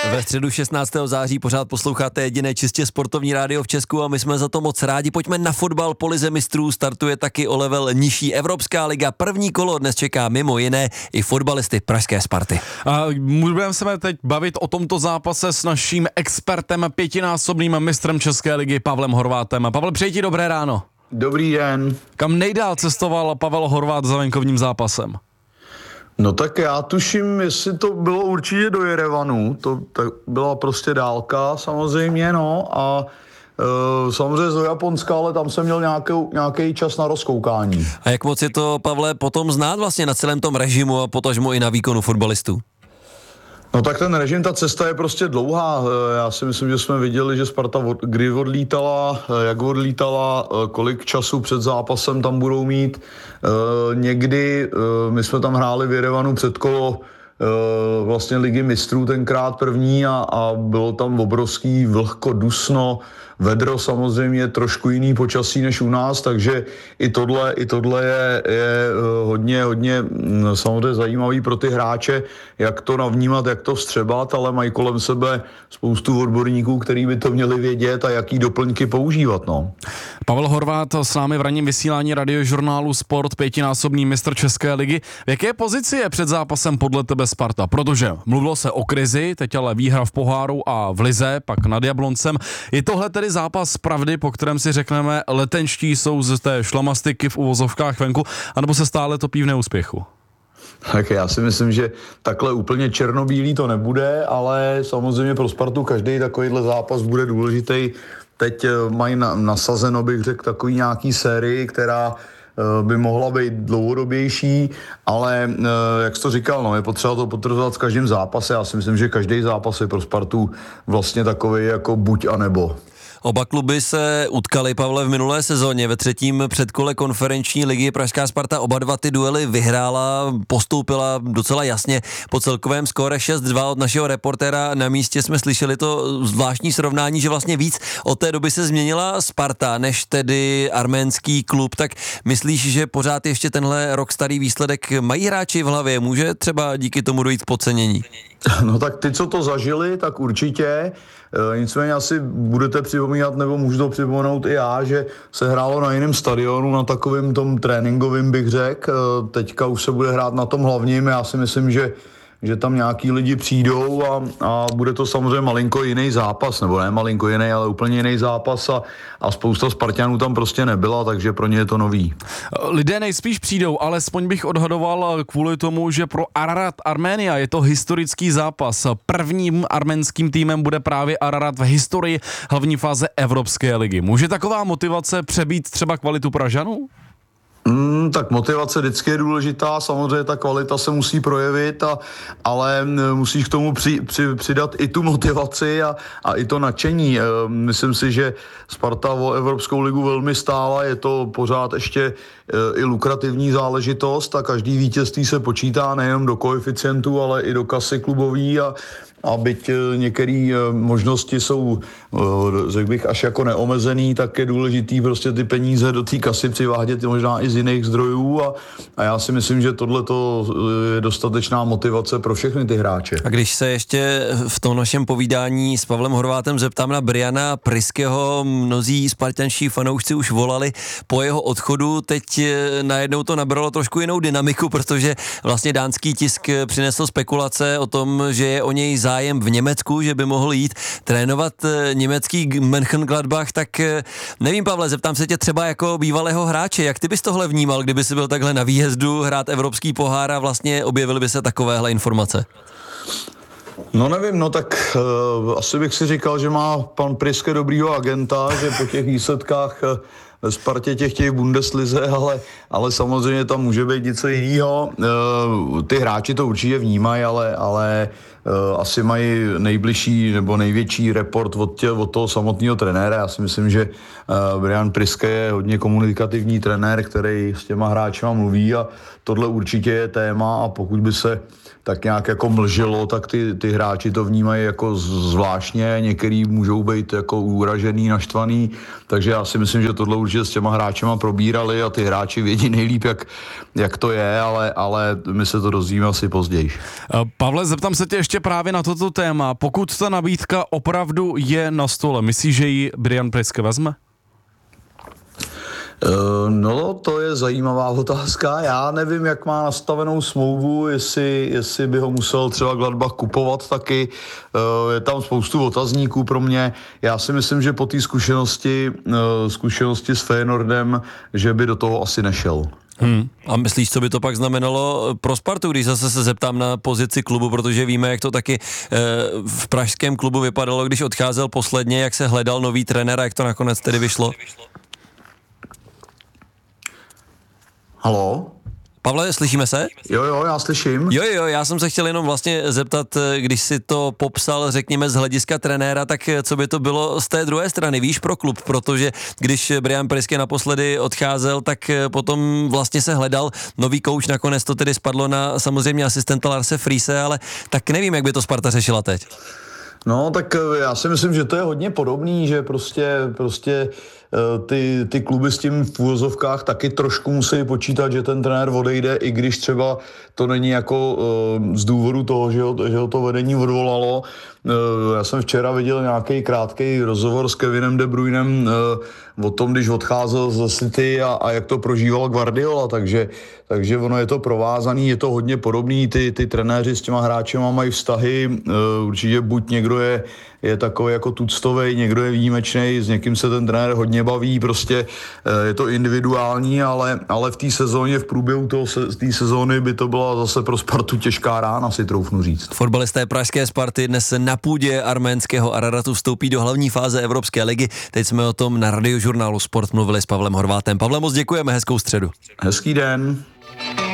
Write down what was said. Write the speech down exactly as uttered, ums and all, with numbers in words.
Ve středu šestnáctého září pořád posloucháte jediné čistě sportovní rádio v Česku a my jsme za to moc rádi. Pojďme na fotbal. Po lize mistrů startuje taky o level nižší Evropská liga. První kolo dnes čeká mimo jiné i fotbalisty pražské Sparty. A budeme se teď bavit o tomto zápase s naším expertem, pětinásobným mistrem České ligy Pavlem Horvátem. Pavel, přeji ti dobré ráno. Dobrý den. Kam nejdál cestoval Pavel Horvát za venkovním zápasem? No tak já tuším, jestli to bylo určitě do Jerevanu, to tak byla prostě dálka samozřejmě, no a e, samozřejmě do Japonska, ale tam jsem měl nějaký čas na rozkoukání. A jak moc je to, Pavle, potom znát vlastně na celém tom režimu a potažmo i na výkonu fotbalistů? No tak ten režim, ta cesta je prostě dlouhá. Já si myslím, že jsme viděli, že Sparta od, kdy odlítala, jak odlítala, kolik času před zápasem tam budou mít. Někdy my jsme tam hráli v Jerevanu předkolo vlastně ligy mistrů tenkrát první a, a bylo tam obrovský vlhko, dusno, vedro samozřejmě, trošku jiný počasí než u nás, takže i tohle, i tohle je, je hodně, hodně samozřejmě zajímavý pro ty hráče, jak to navnímat, jak to vstřebat, ale mají kolem sebe spoustu odborníků, který by to měli vědět a jaký doplňky používat. No. Pavel Horvát s námi v ranním vysílání radiožurnálu Sport, pětinásobný mistr České ligy. V jaké pozici je před zápasem podle tebe Sparta? Protože mluvilo se o krizi, teď ale výhra v poháru a v lize, pak nad Jabloncem. Je tohle tedy zápas pravdy, po kterém si řekneme, letenští jsou z té šlamastiky v uvozovkách venku, anebo se stále topí v neúspěchu? Tak já si myslím, že takhle úplně černobílý to nebude, ale samozřejmě pro Spartu každý takovýhle zápas bude důležitý. Teď mají nasazeno, bych řekl, takový nějaký sérii, která by mohla být dlouhodobější, ale jak jsi to říkal, no, je potřeba to potvrzovat v každém zápase. Já si myslím, že každý zápas je pro Spartu vlastně takový jako buď a nebo. Oba kluby se utkali, Pavle, v minulé sezóně. Ve třetím předkole konferenční ligy pražská Sparta oba dva ty duely vyhrála, postoupila docela jasně po celkovém skóre šest dva. Od našeho reportéra na místě jsme slyšeli to zvláštní srovnání, že vlastně víc od té doby se změnila Sparta, než tedy arménský klub. Tak myslíš, že pořád ještě tenhle rok starý výsledek mají hráči v hlavě? Může třeba díky tomu dojít k podcenění? No tak ty, co to zažili, tak určitě. E, nicméně asi budete připomínat, nebo můžu to připomenout i já, že se hrálo na jiném stadionu, na takovém tom tréninkovém, bych řekl. E, teďka už se bude hrát na tom hlavním. Já si myslím, že že tam nějaký lidi přijdou a, a bude to samozřejmě malinko jiný zápas, nebo ne malinko jiný, ale úplně jiný zápas a, a spousta Spartanů tam prostě nebyla, takže pro ně je to nový. Lidé nejspíš přijdou, alespoň bych odhadoval kvůli tomu, že pro Ararat Arménia je to historický zápas. Prvním arménským týmem bude právě Ararat v historii hlavní fáze Evropské ligy. Může taková motivace přebít třeba kvalitu Pražanů? Mm, tak motivace vždycky je důležitá, samozřejmě ta kvalita se musí projevit, a, ale musíš k tomu při, při, přidat i tu motivaci a, a i to nadšení. E, myslím si, že Sparta o Evropskou ligu velmi stála, je to pořád ještě e, i lukrativní záležitost a každý vítězství se počítá nejen do koeficientu, ale i do kasy klubový a A byť některé možnosti jsou, řekl bych, až jako neomezený, tak je důležitý prostě ty peníze do té kasy přivádět možná i z jiných zdrojů a, a já si myslím, že tohleto je dostatečná motivace pro všechny ty hráče. A když se ještě v tom našem povídání s Pavlem Horvátem zeptám na Briana Priskeho, mnozí spartanští fanoušci už volali po jeho odchodu, teď najednou to nabralo trošku jinou dynamiku, protože vlastně dánský tisk přinesl spekulace o tom, že je o něj zájem v Německu, že by mohl jít trénovat německý Mönchengladbach, tak nevím, Pavle, zeptám se tě třeba jako bývalého hráče, jak ty bys tohle vnímal, kdyby si byl takhle na výjezdu hrát evropský pohár a vlastně objevily by se takovéhle informace? No nevím, no tak uh, asi bych si říkal, že má pan Priske dobrýho agenta, že po těch výsledkách uh, ve Spartě těch těch Bundeslize, ale, ale samozřejmě tam může být něco jiného. Uh, ty hráči to určitě vnímají, ale, ale uh, asi mají nejbližší nebo největší report od, tě, od toho samotného trenéra. Já si myslím, že uh, Brian Priske je hodně komunikativní trenér, který s těma hráčima mluví a tohle určitě je téma a pokud by se tak nějak jako mlžilo, tak ty, ty hráči to vnímají jako zvláštně, některý můžou být jako uražený, naštvaný, takže já si myslím, že tohle určitě s těma hráčema probírali a ty hráči vědí nejlíp, jak, jak to je, ale, ale my se to dozvíme asi později. Pavle, zeptám se tě ještě právě na toto téma. Pokud ta nabídka opravdu je na stole, myslíš, že ji Brian Priske vezme? No, to je zajímavá otázka. Já nevím, jak má nastavenou smlouvu, jestli, jestli by ho musel třeba Gladbach kupovat taky. Je tam spoustu otazníků pro mě. Já si myslím, že po té zkušenosti, zkušenosti s Feyenoordem, že by do toho asi nešel. Hmm. A myslíš, co by to pak znamenalo pro Spartu, když zase se zeptám na pozici klubu, protože víme, jak to taky e, v pražském klubu vypadalo, když odcházel posledně, jak se hledal nový trenér a jak to nakonec tedy vyšlo? Halo? Pavle, slyšíme se? Jo, jo, já slyším. Jo, jo, já jsem se chtěl jenom vlastně zeptat, když si to popsal, řekněme, z hlediska trenéra, tak co by to bylo z té druhé strany, víš, pro klub, protože když Brian Priske naposledy odcházel, tak potom vlastně se hledal nový kouč, nakonec to tedy spadlo na samozřejmě asistenta Larse Friese, ale tak nevím, jak by to Sparta řešila teď. No, tak já si myslím, že to je hodně podobný, že prostě, prostě ty, ty kluby s tím v úvozovkách taky trošku musí počítat, že ten trenér odejde, i když třeba to není jako z důvodu toho, že ho, že ho to vedení odvolalo. Já jsem včera viděl nějaký krátký rozhovor s Kevinem De Bruynem o tom, když odcházel ze City a, a jak to prožíval Guardiola, takže, takže ono je to provázaný, je to hodně podobný, ty, ty trenéři s těma hráčema mají vztahy, určitě buď někdo je, je takový jako tuctovej, někdo je výjimečný, s někým se ten trenér hodně baví, prostě je to individuální, ale, ale v té sezóně, v průběhu té sezóny by to byla zase pro Spartu těžká rána, si troufnu říct. Fotbalisté pražské Sparty dnes na půdě arménského Araratu vstoupí do hlavní fáze Evropské ligy. Teď jsme o tom na Radiožurnálu Sport mluvili s Pavlem Horvátem. Pavle, moc děkujeme, hezkou středu. Hezký den.